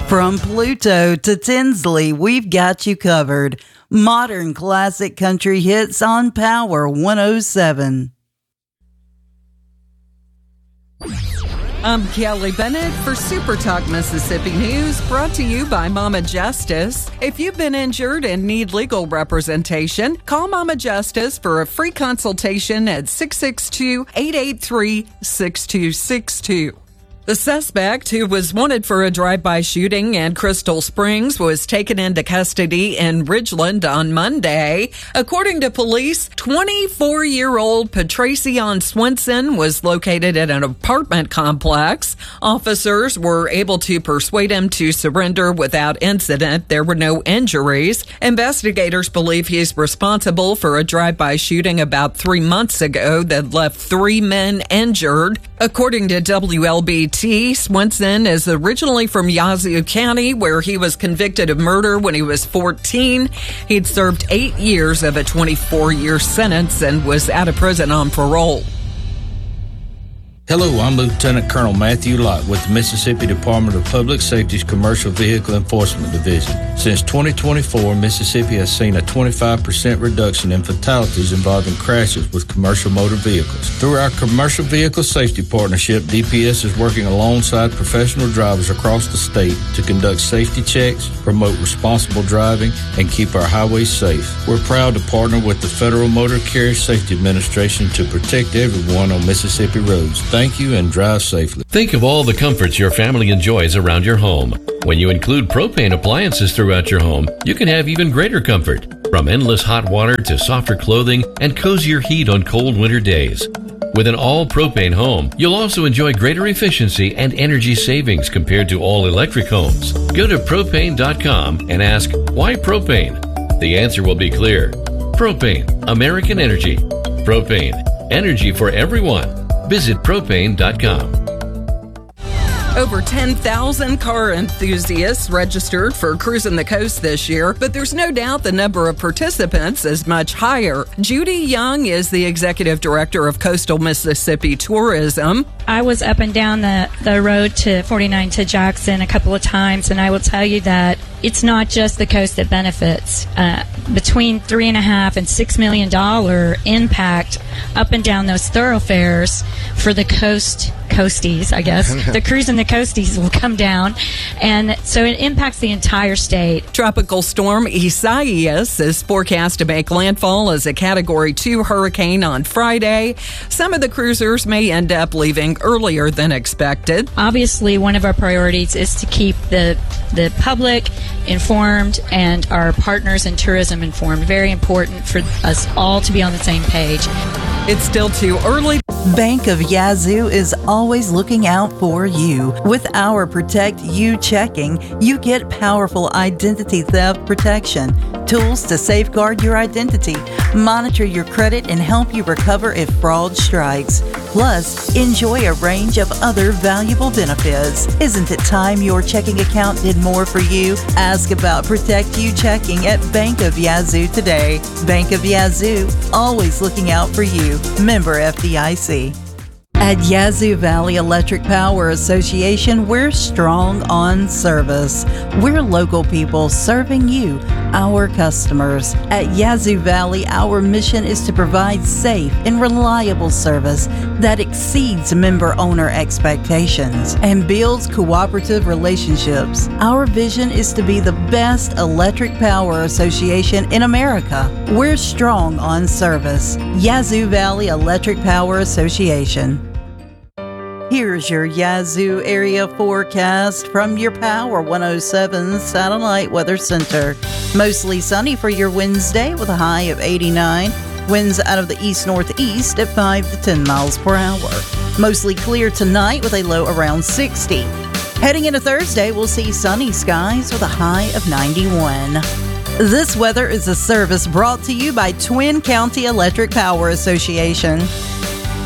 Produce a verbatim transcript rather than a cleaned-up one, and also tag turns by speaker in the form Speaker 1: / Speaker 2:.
Speaker 1: From Pluto to Tinsley, we've got you covered. Modern classic country hits on Power one oh seven.
Speaker 2: I'm Kelly Bennett for Super Talk Mississippi News, brought to you by Mama Justice. If you've been injured and need legal representation, call Mama Justice for a free consultation at six six two, eight eight three, six two six two. The suspect, who was wanted for a drive-by shooting in Crystal Springs, was taken into custody in Ridgeland on Monday. According to police, twenty-four-year-old Patracion Swenson was located at an apartment complex. Officers were able to persuade him to surrender without incident. There were no injuries. Investigators believe he's responsible for a drive-by shooting about three months ago that left three men injured. According to W L B T, Swenson is originally from Yazoo County, where he was convicted of murder when he was fourteen. He'd served eight years of a twenty-four-year sentence and was out of prison on parole.
Speaker 3: Hello, I'm Lieutenant Colonel Matthew Lott with the Mississippi Department of Public Safety's Commercial Vehicle Enforcement Division. Since twenty twenty-four, Mississippi has seen a twenty-five percent reduction in fatalities involving crashes with commercial motor vehicles. Through our Commercial Vehicle Safety Partnership, D P S is working alongside professional drivers across the state to conduct safety checks, promote responsible driving, and keep our highways safe. We're proud to partner with the Federal Motor Carrier Safety Administration to protect everyone on Mississippi roads. Thank you and drive safely.
Speaker 4: Think of all the comforts your family enjoys around your home. When you include propane appliances throughout your home, you can have even greater comfort. From endless hot water to softer clothing and cozier heat on cold winter days. With an all-propane home, you'll also enjoy greater efficiency and energy savings compared to all-electric homes. Go to propane dot com and ask, why propane? The answer will be clear. Propane, American energy. Propane, energy for everyone. Visit propane dot com.
Speaker 2: Over ten thousand car enthusiasts registered for Cruising the Coast this year, but there's no doubt the number of participants is much higher. Judy Young is the executive director of Coastal Mississippi Tourism.
Speaker 5: I was up and down the, the road to forty-nine to Jackson a couple of times, and I will tell you that it's not just the coast that benefits. Uh, between three and a half and six million dollar impact up and down those thoroughfares for the coast coasties, I guess. The cruise and the coasties will come down, and so it impacts the entire state.
Speaker 2: Tropical storm Isaias is forecast to make landfall as a Category two hurricane on Friday. Some of the cruisers may end up leaving earlier than expected.
Speaker 5: Obviously, one of our priorities is to keep the the public informed and our partners in tourism informed. Very important for us all to be on the same page.
Speaker 2: It's still too early.
Speaker 1: Bank of Yazoo is always looking out for you. With our Protect You checking, you get powerful identity theft protection, tools to safeguard your identity, monitor your credit, and help you recover if fraud strikes. Plus, enjoy a range of other valuable benefits. Isn't it time your checking account did more for you? Ask about Protect You checking at Bank of Yazoo today. Bank of Yazoo, always looking out for you. Member F D I C. At Yazoo Valley Electric Power Association, we're strong on service. We're local people serving you, our customers. At Yazoo Valley, our mission is to provide safe and reliable service that exceeds member-owner expectations and builds cooperative relationships. Our vision is to be the best electric power association in America. We're strong on service. Yazoo Valley Electric Power Association. Here's your Yazoo area forecast from your Power one oh seven Satellite Weather Center. Mostly sunny for your Wednesday with a high of eighty-nine. Winds out of the east-northeast at five to ten miles per hour. Mostly clear tonight with a low around sixty. Heading into Thursday, we'll see sunny skies with a high of ninety-one. This weather is a service brought to you by Twin County Electric Power Association.